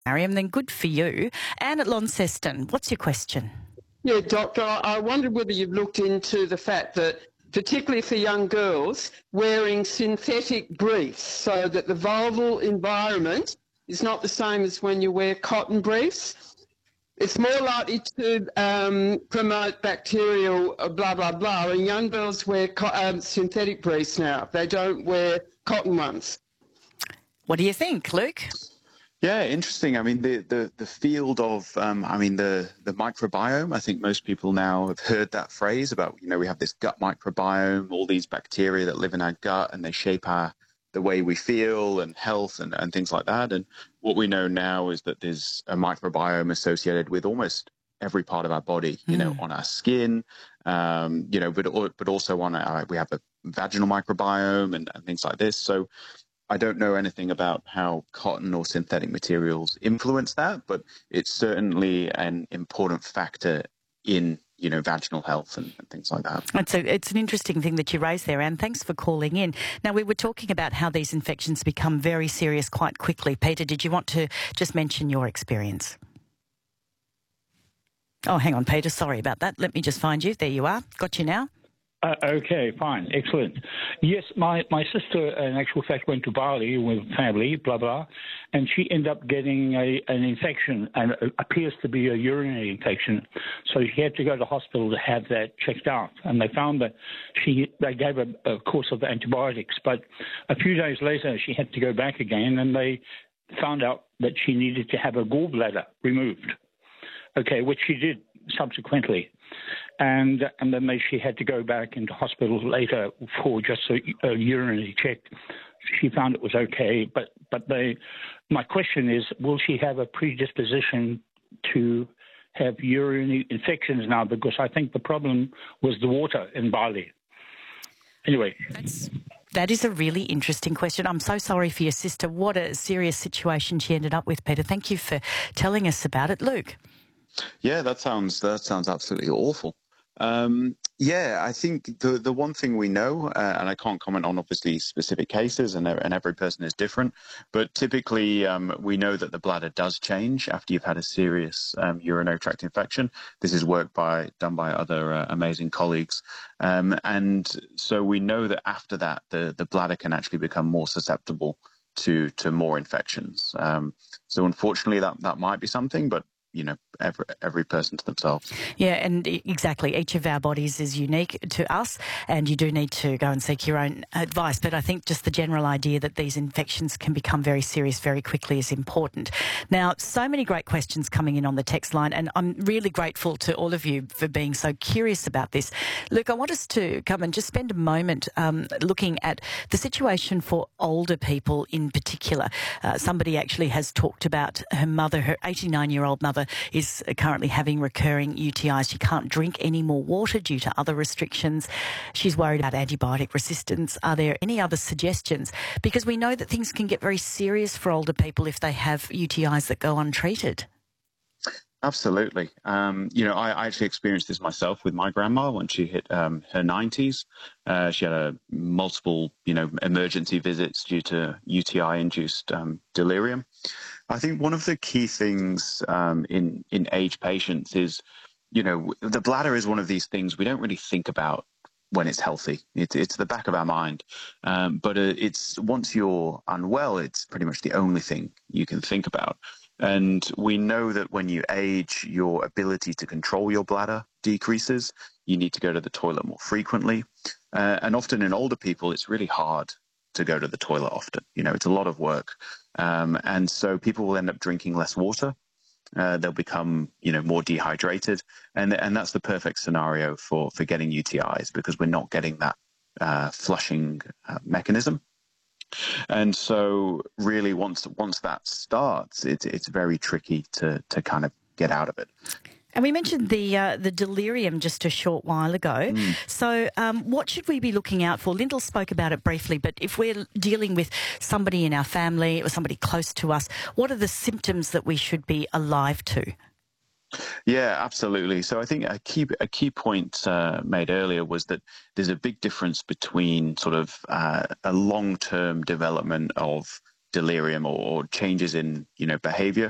Mariam, then good for you. Anne at Launceston, what's your question? Yeah, Doctor, I wondered whether you've looked into the fact that, particularly for young girls, wearing synthetic briefs so that the vulval environment is not the same as when you wear cotton briefs. It's more likely to promote bacterial blah, blah, blah. And young girls wear synthetic briefs now. They don't wear cotton ones. What do you think, Luke? Yeah, interesting. I mean, the field of, the microbiome, I think most people now have heard that phrase about, we have this gut microbiome, all these bacteria that live in our gut and they shape the way we feel and health and things like that. And what we know now is that there's a microbiome associated with almost every part of our body, on our skin, but also on we have a vaginal microbiome and things like this. So I don't know anything about how cotton or synthetic materials influence that, but it's certainly an important factor in, vaginal health and things like that. It's an interesting thing that you raised there, Anne. Thanks for calling in. Now, we were talking about how these infections become very serious quite quickly. Peter, did you want to just mention your experience? Oh, hang on, Peter. Sorry about that. Let me just find you. There you are. Got you now. Okay, fine. Excellent. Yes, my sister, in actual fact, went to Bali with family, blah, blah, and she ended up getting an infection, and it appears to be a urinary infection. So she had to go to the hospital to have that checked out, and they found that they gave her a course of antibiotics, but a few days later she had to go back again, and they found out that she needed to have her gallbladder removed, which she did subsequently. And then she had to go back into hospital later for just a urinary check. She found it was okay, but my question is, will she have a predisposition to have urinary infections now? Because I think the problem was the water in Bali. Anyway. That is a really interesting question. I'm so sorry for your sister. What a serious situation she ended up with, Peter. Thank you for telling us about it. Luke? Yeah, that sounds absolutely awful. I think the one thing we know, and I can't comment on obviously specific cases, and every person is different, but typically we know that the bladder does change after you've had a serious urinary tract infection. This is work done by other amazing colleagues, and so we know that after that the bladder can actually become more susceptible to more infections. So unfortunately that might be something, but every person to themselves. Yeah, and exactly. Each of our bodies is unique to us, and you do need to go and seek your own advice. But I think just the general idea that these infections can become very serious very quickly is important. Now, so many great questions coming in on the text line, and I'm really grateful to all of you for being so curious about this. Luke, I want us to come and just spend a moment looking at the situation for older people in particular. Somebody actually has talked about her mother, her 89-year-old mother, is currently having recurring UTIs. She can't drink any more water due to other restrictions. She's worried about antibiotic resistance. Are there any other suggestions? Because we know that things can get very serious for older people if they have UTIs that go untreated. Absolutely. I actually experienced this myself with my grandma when she hit her 90s. She had multiple, emergency visits due to UTI-induced delirium. I think one of the key things in aged patients is, the bladder is one of these things we don't really think about when it's healthy. It's the back of our mind. But it's once you're unwell, it's pretty much the only thing you can think about. And we know that when you age, your ability to control your bladder decreases. You need to go to the toilet more frequently. And often in older people, it's really hard to go to the toilet often. It's a lot of work. And so people will end up drinking less water. They'll become, more dehydrated. And that's the perfect scenario for getting UTIs, because we're not getting that flushing mechanism. And so really once that starts, it's very tricky to kind of get out of it. And we mentioned the delirium just a short while ago. So what should we be looking out for? Lyndall spoke about it briefly, but if we're dealing with somebody in our family or somebody close to us, what are the symptoms that we should be alive to? Yeah, absolutely. So I think a key point made earlier was that there's a big difference between sort of a long-term development of delirium or changes in, behavior